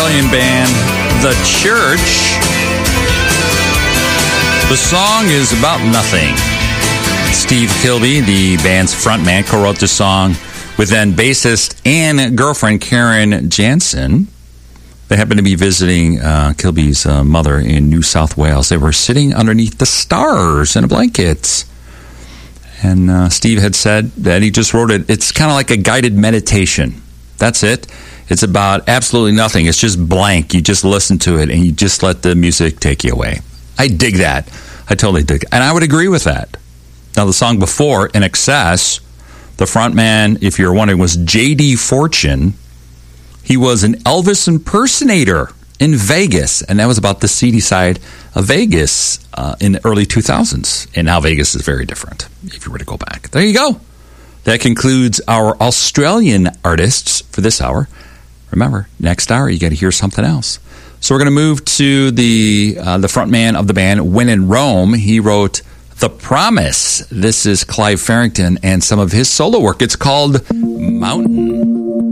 Australian band, The Church. The song is about nothing. Steve Kilbey, the band's frontman, co-wrote the song with then bassist and girlfriend Karen Jansen. They happened to be visiting Kilby's mother in New South Wales. They were sitting underneath the stars in a blanket. And Steve had said that he just wrote it. It's kind of like a guided meditation. That's it. It's about absolutely nothing. It's just blank. You just listen to it and you just let the music take you away. I dig that. I totally dig it. And I would agree with that. Now, the song before, In Excess, the frontman, if you're wondering, was J.D. Fortune. He was an Elvis impersonator in Vegas, and that was about the seedy side of Vegas in the early 2000s. And now Vegas is very different, if you were to go back. There you go. That concludes our Australian artists for this hour. Remember, next hour, you got to hear something else. So we're going to move to the frontman of the band, When in Rome. He wrote The Promise. This is Clive Farrington and some of his solo work. It's called Mountain.